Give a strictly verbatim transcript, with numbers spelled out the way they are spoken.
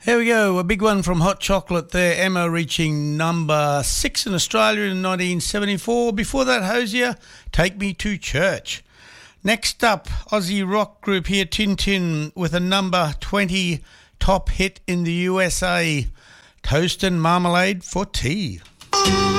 Here we go, a big one from Hot Chocolate there. Emma reaching number six in Australia in nineteen seventy-four. Before that, Hosier, Take Me to Church. Next up, Aussie rock group here, Tintin, with a number twenty top hit in the U S A, Toast and Marmalade for Tea.